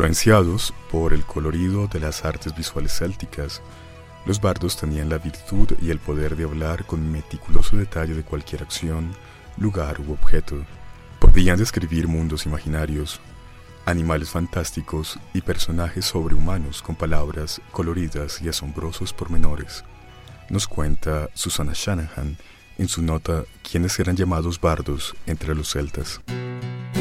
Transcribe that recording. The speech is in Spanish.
Influenciados por el colorido de las artes visuales célticas, los bardos tenían la virtud y el poder de hablar con meticuloso detalle de cualquier acción, lugar u objeto. Podían describir mundos imaginarios, animales fantásticos y personajes sobrehumanos con palabras coloridas y asombrosos pormenores. Nos cuenta Susanna Shanahan en su nota «¿Quiénes eran llamados bardos entre los celtas?».